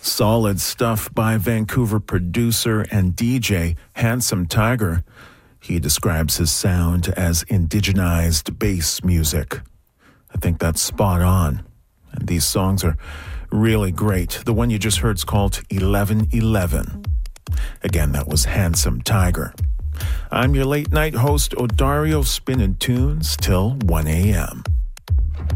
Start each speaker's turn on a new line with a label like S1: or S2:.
S1: Solid stuff by Vancouver producer and DJ Handsome Tiger. He describes his sound as indigenized bass music. I think that's spot on. And these songs are really great. The one you just heard is called 1111. Again, that was Handsome Tiger. I'm your late night host, Odario, spinning tunes till 1 a.m.